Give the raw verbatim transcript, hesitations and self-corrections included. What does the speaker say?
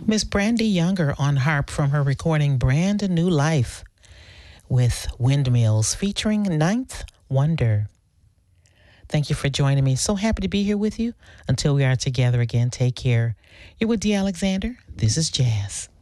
Miss Brandy Younger on harp from her recording Brand New Life with Windmills featuring Ninth Wonder. Thank you for joining me. So happy to be here with you. Until we are together again, take care. You're with Dee Alexander. This is Jazz.